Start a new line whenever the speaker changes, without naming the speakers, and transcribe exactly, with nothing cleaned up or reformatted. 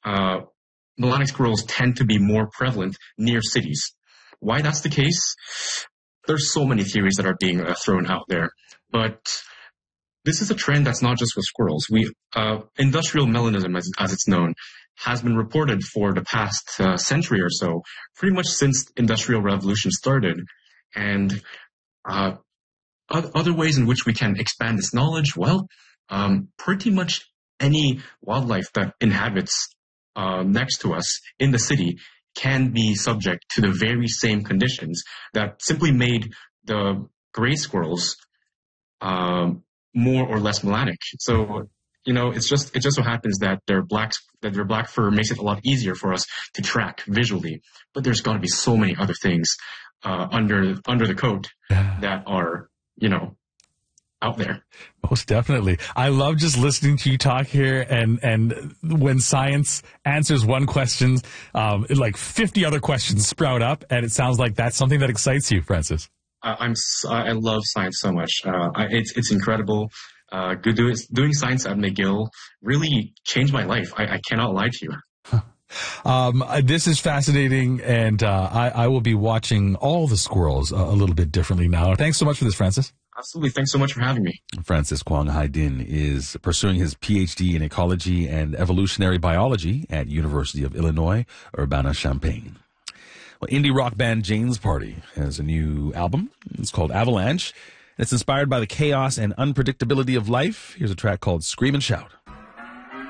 uh, melanic squirrels tend to be more prevalent near cities. Why that's the case? There's so many theories that are being uh, thrown out there, but this is a trend that's not just with squirrels. We uh, industrial melanism, as, as it's known, has been reported for the past uh, century or so, pretty much since industrial revolution started, and uh, other ways in which we can expand this knowledge. Well, um, pretty much any wildlife that inhabits uh, next to us in the city can be subject to the very same conditions that simply made the gray squirrels um, more or less melanic. So, you know, it's just it just so happens that their black that their black fur makes it a lot easier for us to track visually. But there's got to be so many other things uh, under under the coat that are, you know, out there.
Most definitely. I love just listening to you talk here, and, and when science answers one question, um, like fifty other questions sprout up, and it sounds like that's something that excites you, Francis.
Uh, I'm I love science so much. Uh, I, it's it's incredible. Uh, doing doing science at McGill really changed my life. I, I cannot lie to you.
Um, this is fascinating, and uh, I, I will be watching all the squirrels a, a little bit differently now. Thanks so much for this, Francis.
Absolutely. Thanks so much for having me.
Francis Kwong Hai Din is pursuing his P H D in ecology and evolutionary biology at University of Illinois, Urbana-Champaign. Well, indie rock band Jane's Party has a new album. It's called Avalanche. It's inspired by the chaos and unpredictability of life. Here's a track called Scream and Shout.